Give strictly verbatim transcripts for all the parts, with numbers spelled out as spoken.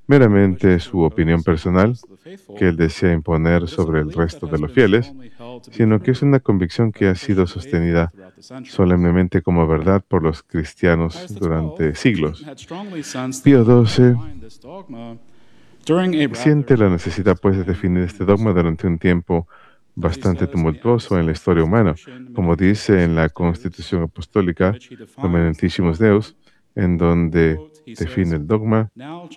meramente su opinión personal que él desea imponer sobre el resto de los fieles, sino que es una convicción que ha sido sostenida solemnemente como verdad por los cristianos durante siglos. Pío doce siente la necesidad, pues, de definir este dogma durante un tiempo bastante tumultuoso en la historia humana, como dice en la Constitución Apostólica Dominantissimus Deus, en donde define el dogma.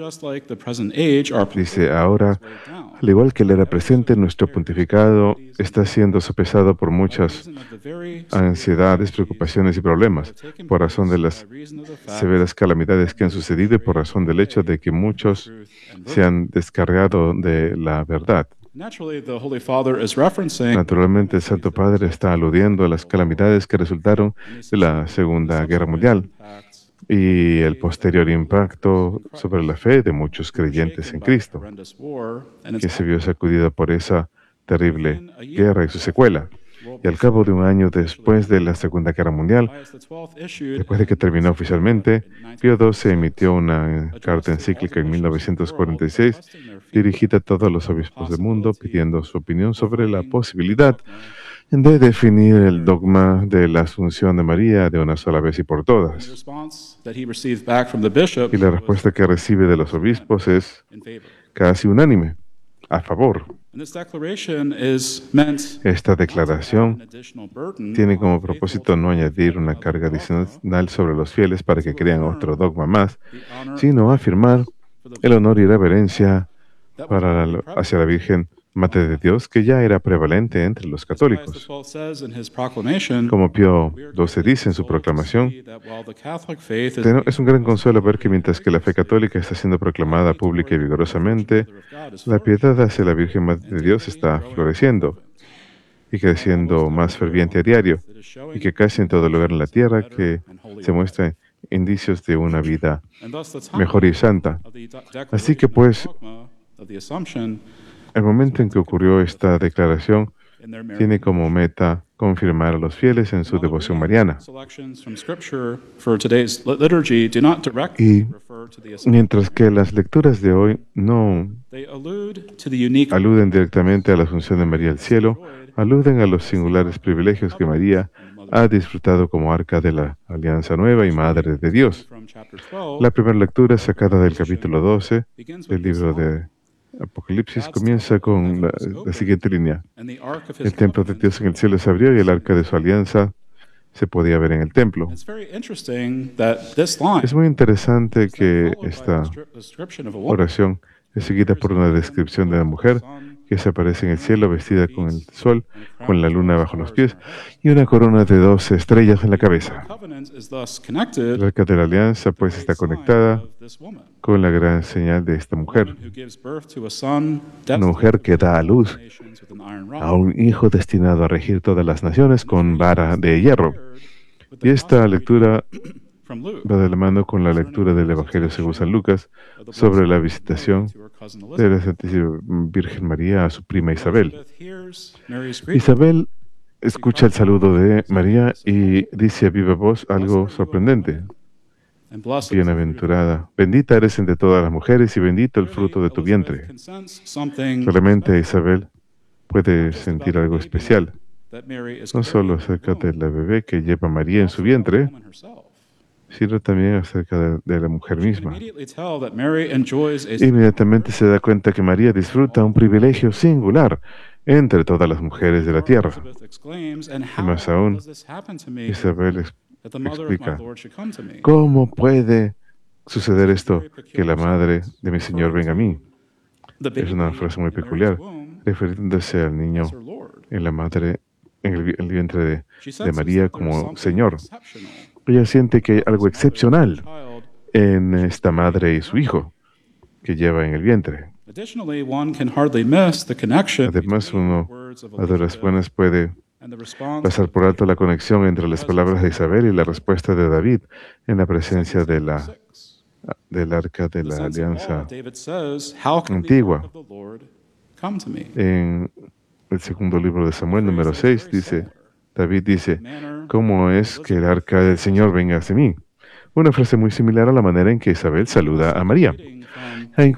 Dice: ahora, al igual que la era presente, nuestro pontificado está siendo sopesado por muchas ansiedades, preocupaciones y problemas, por razón de las severas calamidades que han sucedido y por razón del hecho de que muchos se han descargado de la verdad. Naturalmente, el Santo Padre está aludiendo a las calamidades que resultaron de la Segunda Guerra Mundial y el posterior impacto sobre la fe de muchos creyentes en Cristo, que se vio sacudido por esa terrible guerra y su secuela. Y al cabo de un año después de la Segunda Guerra Mundial, después de que terminó oficialmente, Pío doce emitió una carta encíclica en mil novecientos cuarenta y seis dirigida a todos los obispos del mundo, pidiendo su opinión sobre la posibilidad de definir el dogma de la Asunción de María de una sola vez y por todas. Y la respuesta que recibe de los obispos es casi unánime, a favor. Esta declaración tiene como propósito no añadir una carga adicional sobre los fieles para que crean otro dogma más, sino afirmar el honor y reverencia para la, hacia la Virgen Madre de Dios, que ya era prevalente entre los católicos. Como Pío doce dice en su proclamación, es un gran consuelo ver que mientras que la fe católica está siendo proclamada pública y vigorosamente, la piedad hacia la Virgen Madre de Dios está floreciendo y creciendo más ferviente a diario, y que casi en todo lugar en la tierra que se muestran indicios de una vida mejor y santa. Así que pues, el momento en que ocurrió esta declaración tiene como meta confirmar a los fieles en su devoción mariana. Y mientras que las lecturas de hoy no aluden directamente a la Asunción de María al cielo, aluden a los singulares privilegios que María ha disfrutado como arca de la Alianza Nueva y Madre de Dios. La primera lectura, sacada del capítulo doce del libro de Apocalipsis, comienza con la, la siguiente línea. El templo de Dios en el cielo se abrió y el arca de su alianza se podía ver en el templo. Es muy interesante que esta oración es seguida por una descripción de la mujer que se aparece en el cielo vestida con el sol, con la luna bajo los pies y una corona de doce estrellas en la cabeza. El arca de la alianza pues está conectada con la gran señal de esta mujer, una mujer que da a luz a un hijo destinado a regir todas las naciones con vara de hierro. Y esta lectura va de la mano con la lectura del Evangelio según San Lucas sobre la visitación de la Santísima Virgen María a su prima Isabel. Isabel escucha el saludo de María y dice a viva voz algo sorprendente. Bienaventurada, bendita eres entre todas las mujeres y bendito el fruto de tu vientre. Realmente Isabel puede sentir algo especial, no solo acerca de la bebé que lleva María en su vientre, sino también acerca de, de la mujer misma. Inmediatamente se da cuenta que María disfruta un privilegio singular entre todas las mujeres de la tierra. Y más aún, Isabel explica, ¿cómo puede suceder esto, que la madre de mi Señor venga a mí? Es una frase muy peculiar, refiriéndose al niño en la madre, en el, el vientre de, de María como Señor. Ella siente que hay algo excepcional en esta madre y su hijo que lleva en el vientre. Además, uno a duras buenas puede pasar por alto la conexión entre las palabras de Isabel y la respuesta de David en la presencia de la, del arca de la alianza antigua. En el segundo libro de Samuel, número seis, dice, David dice, ¿cómo es que el arca del Señor venga hacia mí? Una frase muy similar a la manera en que Isabel saluda a María.